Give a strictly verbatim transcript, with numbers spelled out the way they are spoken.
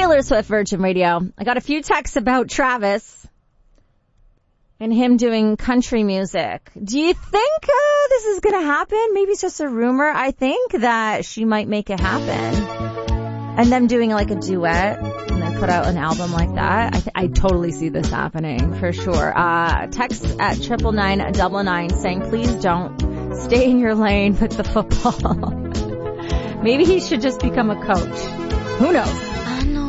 Taylor Swift, Virgin Radio. I got a few texts about Travis and him doing country music. Do you think uh, this is going to happen? Maybe it's just a rumor. I think that she might make it happen. And them doing like a duet and then put out an album like that. I, th- I totally see this happening for sure. Uh, text at triple nine double nine saying, please don't stay in your lane with the football. Maybe he should just become a coach. Who knows?